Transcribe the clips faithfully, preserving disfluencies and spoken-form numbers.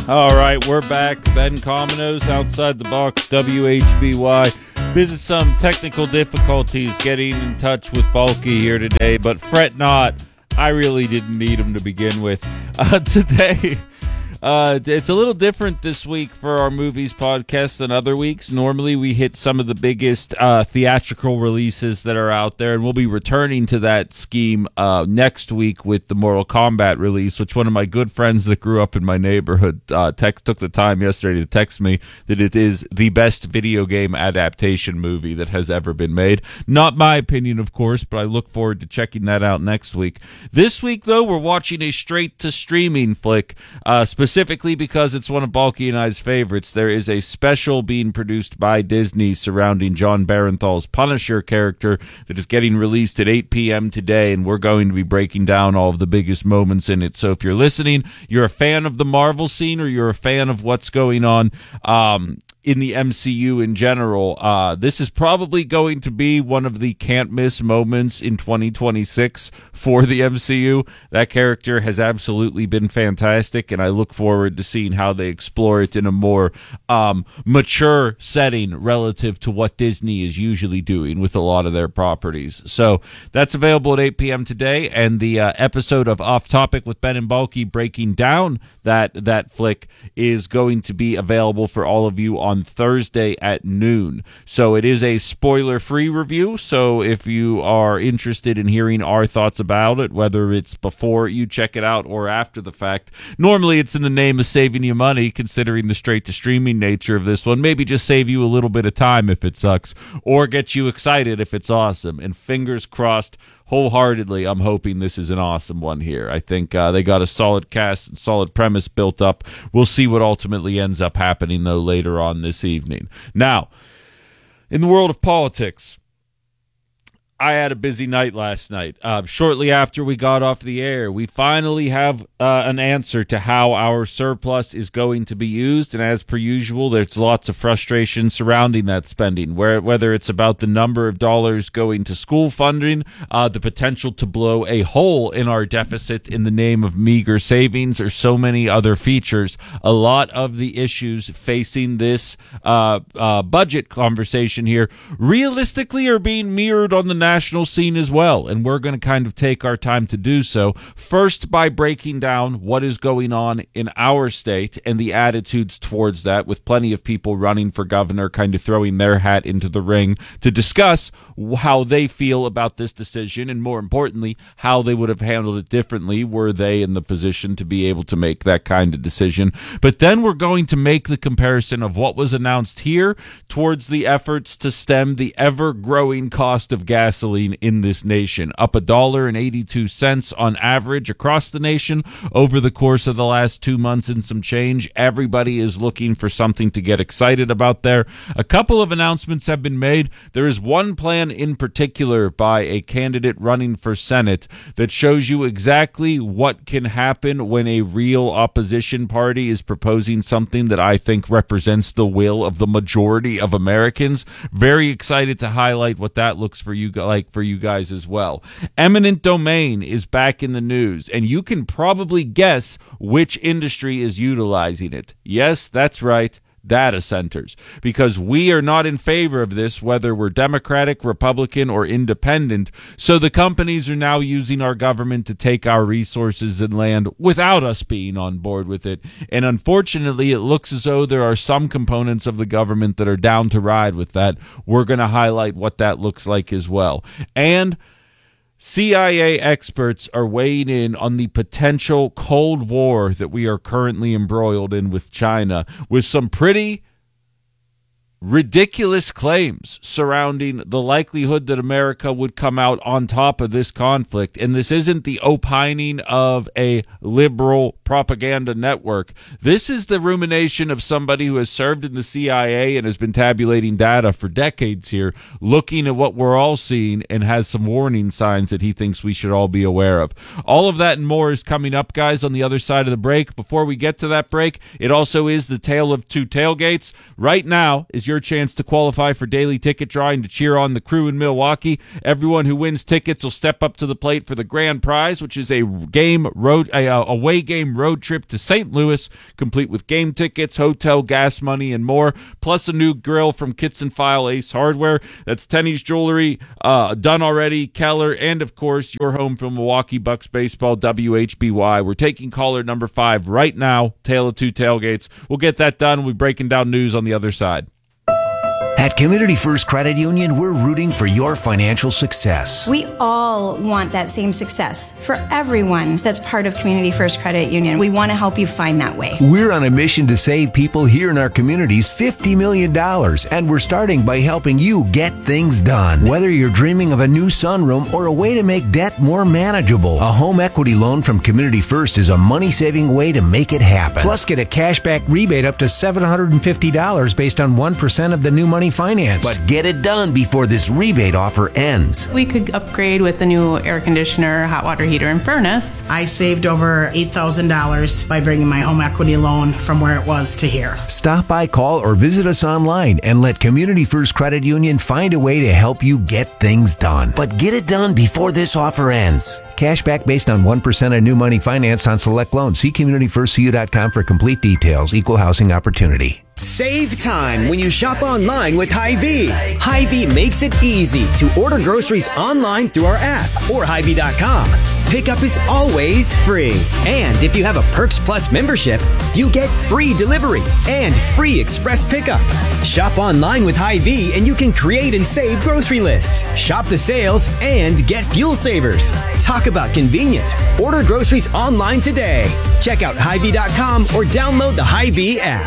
All right, we're back. Ben Cominos, Outside the Box, W H B Y. Business some technical difficulties getting in touch with Bulky here today, but fret not. I really didn't need him to begin with. Uh, today, uh, it's a little different this week for our movies podcast than other weeks. Normally, we hit some of the biggest uh, theatrical releases that are out there, and we'll be returning to that scheme uh, next week with the Mortal Kombat release, which one of my good friends that grew up in my neighborhood uh, text took the time yesterday to text me that it is the best video game adaptation movie that has ever been made. Not my opinion, of course, but I look forward to checking that out next week. This week, though, we're watching a straight-to-streaming flick, uh, specifically because it's one of Bulky and I's favorites. There is a special being produced by Disney surrounding Jon Bernthal's Punisher character that is getting released at eight p.m. today, and we're going to be breaking down all of the biggest moments in it. So if you're listening, you're a fan of the Marvel scene, or you're a fan of what's going on um, in the M C U in general, uh, this is probably going to be one of the can't-miss moments in twenty twenty-six for the M C U. That character has absolutely been fantastic, and I look forward to seeing how they explore it in a more um, mature setting relative to what Disney is usually doing with a lot of their properties. So that's available at eight p.m. today, and the uh, episode of Off Topic with Ben and Bulky breaking down that, that flick is going to be available for all of you on on Thursday at noon. So it is a spoiler-free review, so if you are interested in hearing our thoughts about it, whether it's before you check it out or after the fact, normally it's in the name of saving you money, considering the straight-to-streaming nature of this one. Maybe just save you a little bit of time if it sucks, or get you excited if it's awesome. And fingers crossed, wholeheartedly, I'm hoping this is an awesome one here. I think uh, they got a solid cast and solid premise built up. We'll see what ultimately ends up happening, though, later on this evening. Now, in the world of politics, I had a busy night last night. Uh, shortly after we got off the air, we finally have uh, an answer to how our surplus is going to be used. And as per usual, there's lots of frustration surrounding that spending, where, whether it's about the number of dollars going to school funding, uh, the potential to blow a hole in our deficit in the name of meager savings, or so many other features. A lot of the issues facing this uh, uh, budget conversation here realistically are being mirrored on the national scene as well, and we're going to kind of take our time to do so. First, by breaking down what is going on in our state and the attitudes towards that, with plenty of people running for governor kind of throwing their hat into the ring to discuss how they feel about this decision, and more importantly, how they would have handled it differently were they in the position to be able to make that kind of decision. But then we're going to make the comparison of what was announced here towards the efforts to stem the ever-growing cost of gas gasoline in this nation, up a dollar and eighty-two cents on average across the nation over the course of the last two months and some change. Everybody is looking for something to get excited about there. A couple of announcements have been made. There is one plan in particular by a candidate running for Senate that shows you exactly what can happen when a real opposition party is proposing something that I think represents the will of the majority of Americans. Very excited to highlight what that looks for you like for you guys as well. Eminent domain is back in the news, and you can probably guess which industry is utilizing it. Yes, that's right. Data centers, because we are not in favor of this, whether we're Democratic, Republican, or independent. So the companies are now using our government to take our resources and land without us being on board with it. And unfortunately, it looks as though there are some components of the government that are down to ride with that. We're going to highlight what that looks like as well. And C I A experts are weighing in on the potential Cold War that we are currently embroiled in with China, with some pretty ridiculous claims surrounding the likelihood that America would come out on top of this conflict. And this isn't the opining of a liberal propaganda network. This is the rumination of somebody who has served in the C I A and has been tabulating data for decades here, looking at what we're all seeing, and has some warning signs that he thinks we should all be aware of. All of that and more is coming up, guys, on the other side of the break. Before we get to that break, it also is the tale of two tailgates. Right now is your your chance to qualify for daily ticket drawing to cheer on the Crew in Milwaukee. Everyone who wins tickets will step up to the plate for the grand prize, which is a game road a away game road trip to Saint Louis, complete with game tickets, hotel, gas money, and more, plus a new grill from Kits and File Ace Hardware. That's Tenney's Jewelry, uh, done already, Keller, and of course your home from Milwaukee Bucks baseball, W H B Y. We're taking caller number five right now. Tale of Two Tailgates. We'll get that done. We'll be breaking down news on the other side. At Community First Credit Union, we're rooting for your financial success. We all want that same success for everyone that's part of Community First Credit Union. We want to help you find that way. We're on a mission to save people here in our communities fifty million dollars, and we're starting by helping you get things done. Whether you're dreaming of a new sunroom or a way to make debt more manageable, a home equity loan from Community First is a money-saving way to make it happen. Plus, get a cashback rebate up to seven hundred fifty dollars based on one percent of the new money finance. But get it done before this rebate offer ends. We could upgrade with the new air conditioner, hot water heater, and furnace. I saved over eight thousand dollars by bringing my home equity loan from where it was to here. Stop by, call, or visit us online and let Community First Credit Union find a way to help you get things done. But get it done before this offer ends. Cashback based on one percent of new money financed on select loans. See community first c u dot com for complete details. Equal housing opportunity. Save time when you shop online with Hy-Vee. Hy-Vee makes it easy to order groceries online through our app or Hy Vee dot com. Pickup is always free. And if you have a Perks Plus membership, you get free delivery and free express pickup. Shop online with Hy-Vee and you can create and save grocery lists. Shop the sales and get fuel savers. Talk about convenience. Order groceries online today. Check out Hy Vee dot com or download the Hy-Vee app.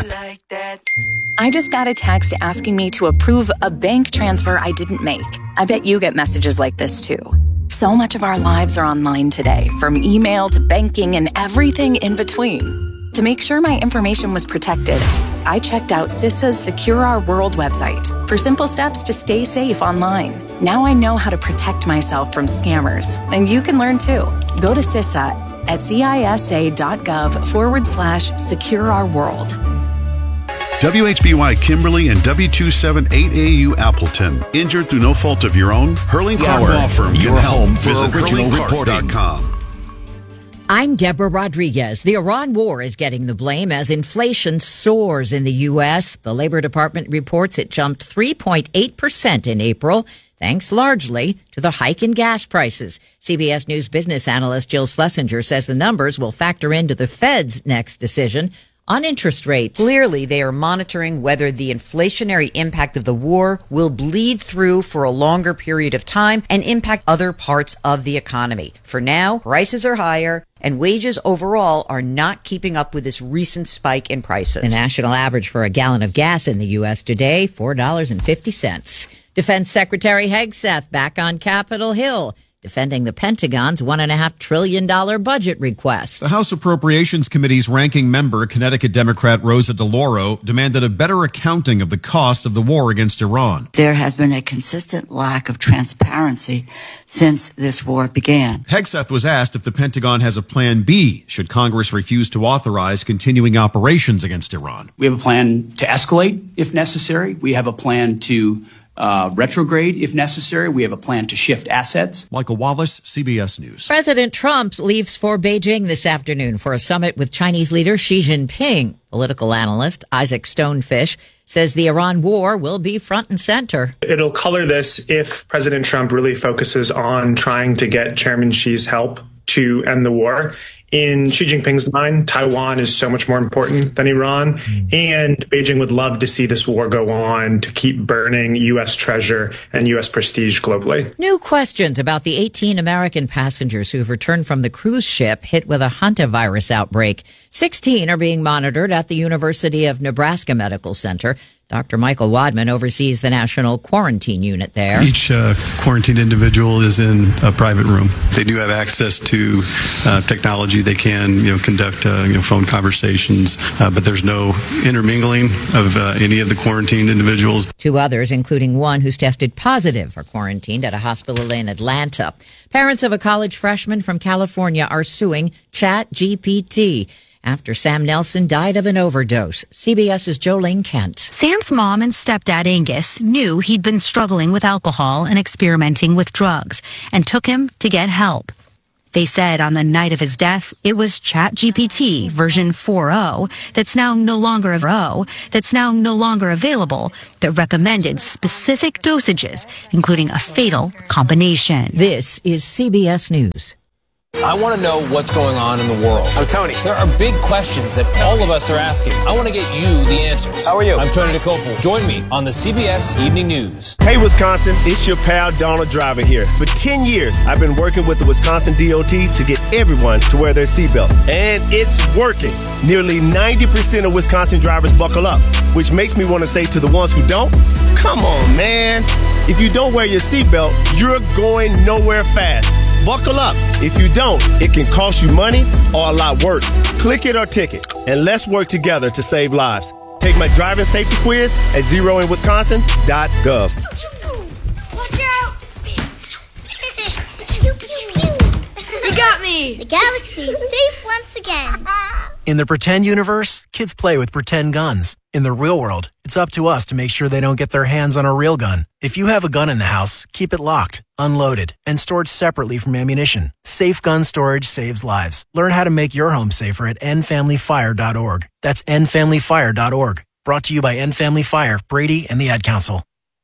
I just got a text asking me to approve a bank transfer I didn't make. I bet you get messages like this too. So much of our lives are online today, from email to banking and everything in between. To make sure my information was protected, I checked out CISA's Secure Our World website for simple steps to stay safe online. Now I know how to protect myself from scammers, and you can learn too. Go to CISA at cisa.gov forward slash secure our world. W H B Y Kimberly and W two seven eight A U Appleton. Injured through no fault of your own? Hurling Clark Law Firm can help. Visit hurling clark dot com. I'm Deborah Rodriguez. The Iran war is getting the blame as inflation soars in the U S. The Labor Department reports it jumped three point eight percent in April, thanks largely to the hike in gas prices. C B S News business analyst Jill Schlesinger says the numbers will factor into the Fed's next decision on interest rates. Clearly, they are monitoring whether the inflationary impact of the war will bleed through for a longer period of time and impact other parts of the economy. For now, prices are higher and wages overall are not keeping up with this recent spike in prices. The national average for a gallon of gas in the U S today, four dollars and fifty cents. Defense Secretary Hegseth back on Capitol Hill, defending the Pentagon's one point five trillion dollars budget request. The House Appropriations Committee's ranking member, Connecticut Democrat Rosa DeLauro, demanded a better accounting of the cost of the war against Iran. There has been a consistent lack of transparency since this war began. Hegseth was asked if the Pentagon has a plan B should Congress refuse to authorize continuing operations against Iran. We have a plan to escalate if necessary. We have a plan to Uh, retrograde if necessary. We have a plan to shift assets. Michael Wallace, C B S News. President Trump leaves for Beijing this afternoon for a summit with Chinese leader Xi Jinping. Political analyst Isaac Stonefish says the Iran war will be front and center. It'll color this if President Trump really focuses on trying to get Chairman Xi's help to end the war. In Xi Jinping's mind, Taiwan is so much more important than Iran, and Beijing would love to see this war go on to keep burning U S treasure and U S prestige globally. New questions about the eighteen American passengers who've returned from the cruise ship hit with a hantavirus outbreak. sixteen are being monitored at the University of Nebraska Medical Center. Doctor Michael Wadman oversees the national quarantine unit there. Each uh, quarantined individual is in a private room. They do have access to uh, technology. They can, you know, conduct uh, you know, phone conversations, uh, but there's no intermingling of uh, any of the quarantined individuals. Two others, including one who's tested positive, are quarantined at a hospital in Atlanta. Parents of a college freshman from California are suing ChatGPT after Sam Nelson died of an overdose. CBS's Jolene Kent. Sam's mom and stepdad Angus knew he'd been struggling with alcohol and experimenting with drugs and took him to get help. They said on the night of his death, it was ChatGPT version four point oh that's now no longer a that's now no longer available that recommended specific dosages, including a fatal combination. This is C B S News. I want to know what's going on in the world. I'm Tony. There are big questions that all of us are asking. I want to get you the answers. How are you? I'm Tony DeCopel. Join me on the C B S Evening News. Hey, Wisconsin, it's your pal Donald Driver here. For ten years, I've been working with the Wisconsin D O T to get everyone to wear their seatbelt. And it's working. Nearly ninety percent of Wisconsin drivers buckle up, which makes me want to say to the ones who don't, come on, man. If you don't wear your seatbelt, you're going nowhere fast. Buckle up. If you don't, it can cost you money or a lot worse. Click it or ticket, and let's work together to save lives. Take my driving safety quiz at zero in wisconsin dot gov. Watch out! Pew, pew, pew. You got me! The galaxy is safe once again. In the pretend universe, kids play with pretend guns. In the real world, it's up to us to make sure they don't get their hands on a real gun. If you have a gun in the house, keep it locked, unloaded, and stored separately from ammunition. Safe gun storage saves lives. Learn how to make your home safer at end family fire dot org. That's end family fire dot org. Brought to you by End Family Fire, Brady, and the Ad Council.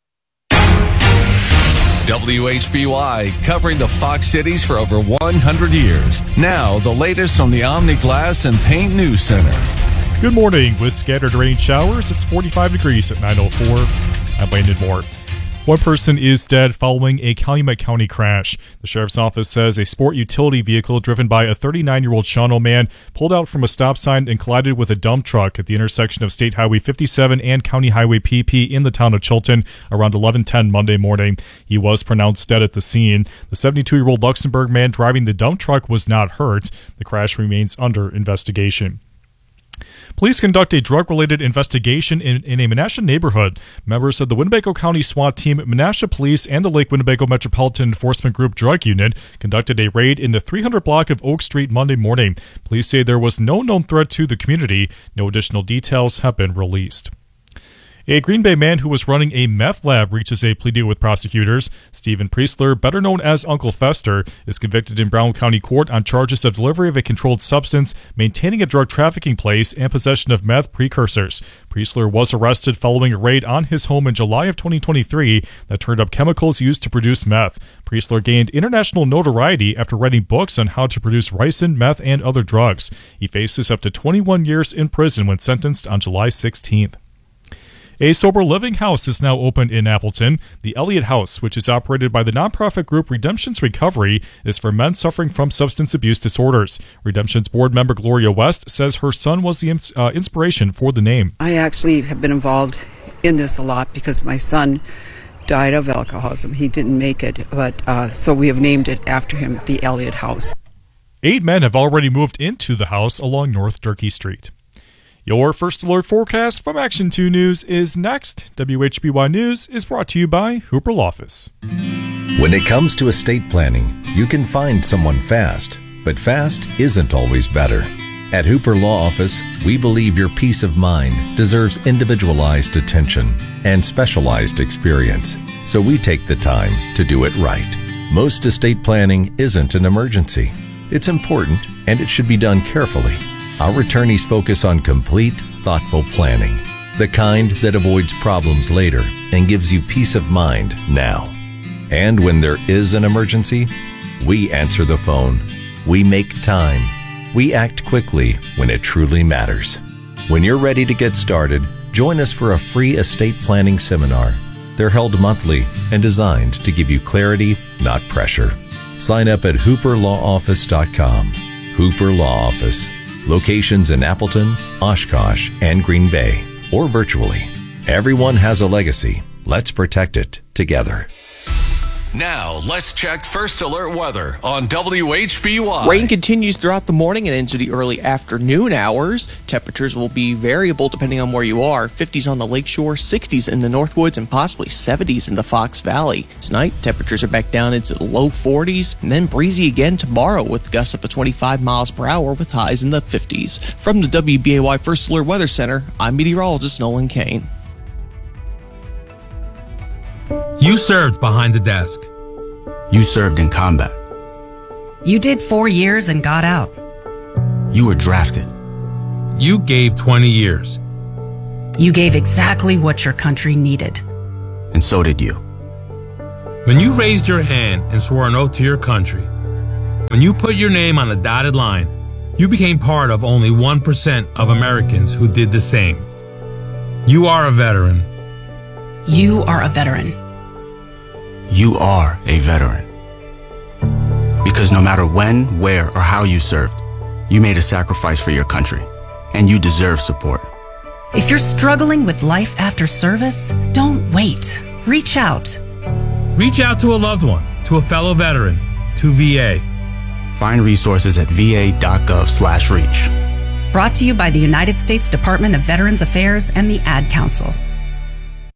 W H B Y, covering the Fox cities for over one hundred years. Now, the latest from the Omni Glass and Paint News Center. Good morning. With scattered rain showers, it's forty-five degrees at nine oh four. I'm Landon Moore. One person is dead following a Calumet County crash. The sheriff's office says a sport utility vehicle driven by a thirty-nine-year-old Shawano man pulled out from a stop sign and collided with a dump truck at the intersection of State Highway fifty-seven and County Highway P P in the town of Chilton around eleven ten Monday morning. He was pronounced dead at the scene. The seventy-two-year-old Luxembourg man driving the dump truck was not hurt. The crash remains under investigation. Police conduct a drug-related investigation in, in a Menasha neighborhood. Members of the Winnebago County SWAT team, Menasha Police, and the Lake Winnebago Metropolitan Enforcement Group Drug Unit conducted a raid in the three hundred block of Oak Street Monday morning. Police say there was no known threat to the community. No additional details have been released. A Green Bay man who was running a meth lab reaches a plea deal with prosecutors. Stephen Priestler, better known as Uncle Fester, is convicted in Brown County Court on charges of delivery of a controlled substance, maintaining a drug trafficking place, and possession of meth precursors. Priestler was arrested following a raid on his home in July of twenty twenty-three that turned up chemicals used to produce meth. Priestler gained international notoriety after writing books on how to produce ricin, meth, and other drugs. He faces up to twenty-one years in prison when sentenced on July sixteenth. A sober living house is now opened in Appleton. The Elliott House, which is operated by the nonprofit group Redemption's Recovery, is for men suffering from substance abuse disorders. Redemption's board member Gloria West says her son was the uh, inspiration for the name. I actually have been involved in this a lot because my son died of alcoholism. He didn't make it, but uh, so we have named it after him, the Elliott House. Eight men have already moved into the house along North Durkee Street. Your First Alert forecast from Action two News is next. W H B Y News is brought to you by Hooper Law Office. When it comes to estate planning, you can find someone fast, but fast isn't always better. At Hooper Law Office, we believe your peace of mind deserves individualized attention and specialized experience, so we take the time to do it right. Most estate planning isn't an emergency. It's important, and it should be done carefully. Our attorneys focus on complete, thoughtful planning, the kind that avoids problems later and gives you peace of mind now. And when there is an emergency, we answer the phone. We make time. We act quickly when it truly matters. When you're ready to get started, join us for a free estate planning seminar. They're held monthly and designed to give you clarity, not pressure. Sign up at hooper law office dot com. Hooper Law Office. Locations in Appleton, Oshkosh, and Green Bay, or virtually. Everyone has a legacy. Let's protect it together. Now, let's check First Alert weather on W H B Y. Rain continues throughout the morning and into the early afternoon hours. Temperatures will be variable depending on where you are. fifties on the lakeshore, sixties in the Northwoods, and possibly seventies in the Fox Valley. Tonight, temperatures are back down into the low forties, and then breezy again tomorrow with gusts up to twenty-five miles per hour with highs in the fifties. From the W B A Y First Alert Weather Center, I'm meteorologist Nolan Kane. You served behind the desk. You served in combat. You did four years and got out. You were drafted. You gave twenty years. You gave exactly what your country needed. And so did you. When you raised your hand and swore an oath to your country, when you put your name on a dotted line, you became part of only one percent of Americans who did the same. You are a veteran. You are a veteran. You are a veteran. Because no matter when, where, or how you served, you made a sacrifice for your country, and you deserve support. If you're struggling with life after service, don't wait. Reach out. Reach out to a loved one, to a fellow veteran, to V A. Find resources at va.gov slash reach. Brought to you by the United States Department of Veterans Affairs and the Ad Council.